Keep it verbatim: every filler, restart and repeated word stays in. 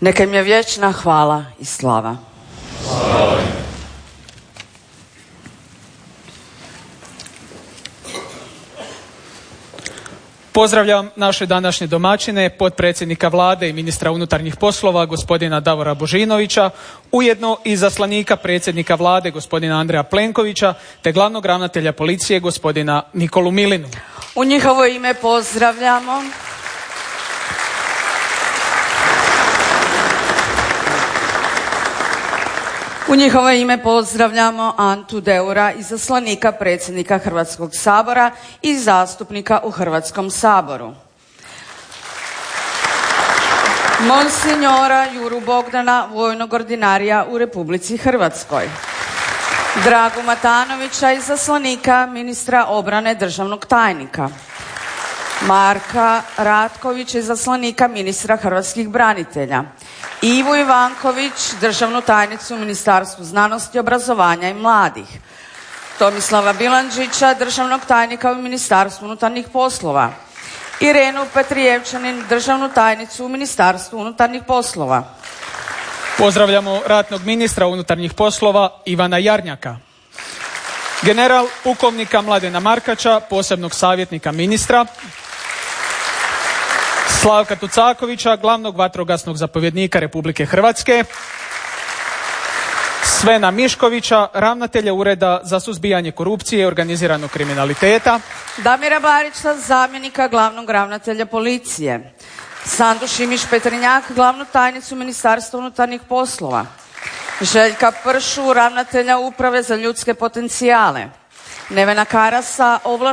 Neka im je vječna hvala i slava. Slava. Pozdravljam naše današnje domaćine, potpredsjednika Vlade i ministra unutarnjih poslova, gospodina Davora Božinovića, ujedno i zaslanika predsjednika Vlade, gospodina Andreja Plenkovića, te glavnog ravnatelja policije, gospodina Nikolu Milinu. U njihovo ime pozdravljamo U njihovo ime pozdravljamo Antu Deura, izaslanika predsjednika Hrvatskog sabora i zastupnika u Hrvatskom saboru. Monsignora Juru Bogdana, vojnog ordinarija u Republici Hrvatskoj. Dragu Matanovića, izaslanika ministra obrane, državnog tajnika. Marka Ratkovića, izaslanika ministra hrvatskih branitelja. Ivu Ivanković, državnu tajnicu u Ministarstvu znanosti, obrazovanja i mladih. Tomislava Bilandžića, državnog tajnika u Ministarstvu unutarnjih poslova. Irenu Petrijevčanin, državnu tajnicu u Ministarstvu unutarnjih poslova. Pozdravljamo ratnog ministra unutarnjih poslova Ivana Jarnjaka. General pukovnika Mladena Markača, posebnog savjetnika ministra. Slavka Tucakovića, glavnog vatrogasnog zapovjednika Republike Hrvatske. Svena Miškovića, ravnatelja Ureda za suzbijanje korupcije i organiziranog kriminaliteta. Damira Barića, zamjenika glavnog ravnatelja policije. Sandu Šimić-Petrinjak, glavnu tajnicu Ministarstva unutarnjih poslova. Željka Pršu, ravnatelja Uprave za ljudske potencijale. Nevena Karasa, ovlaštena